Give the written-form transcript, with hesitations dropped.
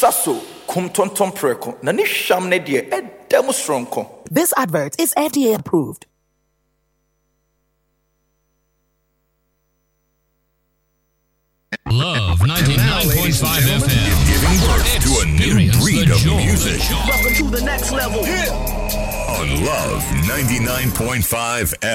saso kum tonton preko na ni hwam ne de edam stronko. This advert is FDA approved. Love 99.5 FM. Giving birth to a new breed of music. Welcome to the next level. On Love 99.5 FM.